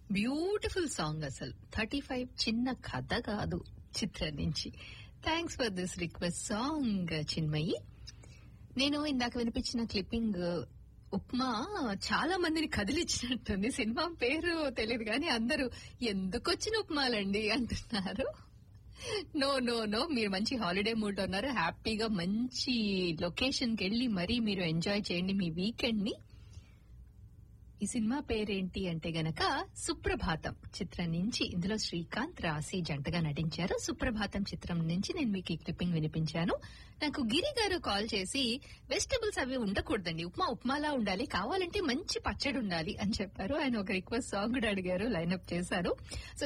Beautiful song అసలు 35 చిన్న కథ కాదు చిత్రం నుంచి. Thanks for this request song Chinmayi. నేను ఇందాక వినిపించిన క్లిప్పింగ్ ఉప్మా చాలా మందిని కదిలిచ్చినట్టుంది. సినిమా పేరు తెలియదు కానీ అందరూ ఎందుకొచ్చిన ఉప్మాలండి అంటున్నారు. నో నో నో, మీరు మంచి హాలిడే మూడ్ లో ఉన్నారు. హ్యాపీగా మంచి లొకేషన్ కి వెళ్లి మరీ మీరు ఎంజాయ్ చేయండి మీ వీకెండ్ ని. ఈ సినిమా పేరేంటి అంటే గనక సుప్రభాతం చిత్రం నుంచి. ఇందులో శ్రీకాంత్ రాశి జంటగా నటించారు. సుప్రభాతం చిత్రం నుంచి నేను మీకు ఈ క్లిప్పింగ్ వినిపించాను. నాకు గిరి గారు కాల్ చేసి వెజిటబుల్స్ అవి ఉండకూడదండి, ఉప్మాలా ఉండాలి, కావాలంటే మంచి పచ్చడి ఉండాలి అని చెప్పారు. ఆయన ఒక రిక్వెస్ట్ సాంగ్ కూడా అడిగారు, లైన్అప్ చేశారు. సో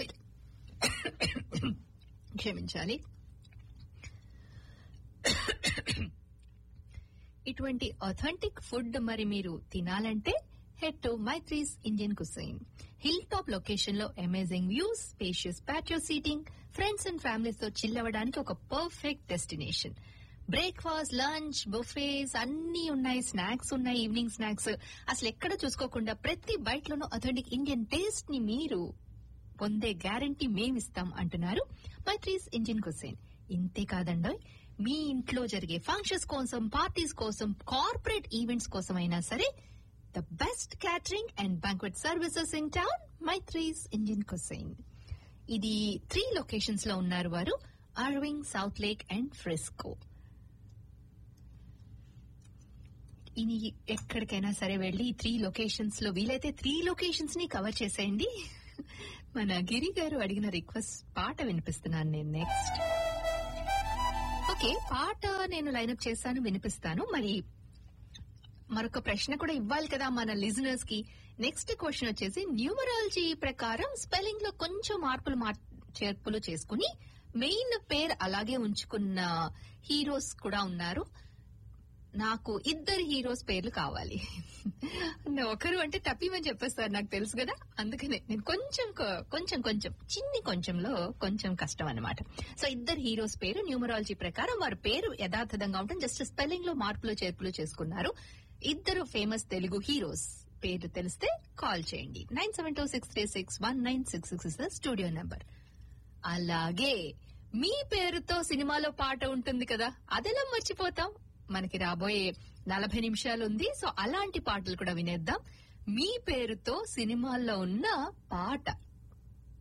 క్షమించాలి. ఇటువంటి ఆథెంటిక్ ఫుడ్ మరి మీరు తినాలంటే head to Maitri's Indian Cuisine. Hilltop location లో amazing views, spacious patio seating, friends and families తో chill అవ్వడానికి ఒక perfect destination. Breakfast, lunch, buffets అన్ని ఉన్నాయి, స్నాక్స్ ఉన్నాయి, ఈవినింగ్ స్నాక్స్. అసలు ఎక్కడ చూసుకోకుండా ప్రతి బైట్ లోనూ అథెంటిక్ ఇండియన్ టేస్ట్ ని మీరు పొందే గ్యారంటీ మేమిస్తాం అంటున్నారు మైత్రీస్ ఇండియన్ కుసైన్. ఇంతే కాదండోయ్, మీ ఇంట్లో జరిగే ఫంక్షన్స్ కోసం, పార్టీస్ కోసం, కార్పొరేట్ ఈవెంట్స్ కోసం అయినా సరే the best catering and banquet services in town, Maitri's Indian Cuisine. ఇది 3 లొకేషన్స్ లో ఉన్నారు వారు, Irving, south lake and Frisco. ఇది ఎక్కడికైనా సరే వెళ్లి 3 లొకేషన్స్ లో వీలైతే 3 లొకేషన్స్ ని కవర్ చేసేయండి. మన గిరి గారు అడిగిన రిక్వెస్ట్ పాట వినిపిస్తున్నాను నేను నెక్స్ట్. ఓకే, పాట నేను లైన్అప్ చేస్తాను, వినిపిస్తాను. మరి మరొక ప్రశ్న కూడా ఇవ్వాలి కదా మన లిజనర్స్ కి. నెక్స్ట్ క్వశ్చన్ వచ్చేసి న్యూమరాలజీ ప్రకారం స్పెల్లింగ్ లో కొంచెం చేర్పులు చేసుకుని మెయిన్ పేరు అలాగే ఉంచుకున్న హీరోస్ కూడా ఉన్నారు. నాకు 2 హీరోస్ పేర్లు కావాలి. ఒకరు అంటే తప్పిమని చెప్పేస్తారు, నాకు తెలుసు కదా, అందుకనే నేను కొంచెం చిన్ని కొంచెంలో కొంచెం కష్టం అన్నమాట. సో 2 హీరోస్ పేరు న్యూమరాలజీ ప్రకారం వారి పేరు యథాతథంగా ఉంటుంది, జస్ట్ స్పెల్లింగ్ లో మార్పులు చేర్పులు చేసుకున్నారు. 2 ఫేమస్ తెలుగు హీరోస్ పేర్లు తెలిస్తే కాల్ చేయండి. 9726361966 స్టూడియో నంబర్. అలాగే మీ పేరుతో సినిమాలో పాట ఉంటుంది కదా, అదెలా మర్చిపోతాం. మనకి రాబోయే 40 నిమిషాలు ఉంది, సో అలాంటి పాటలు కూడా వినేద్దాం. మీ పేరుతో సినిమాల్లో ఉన్న పాట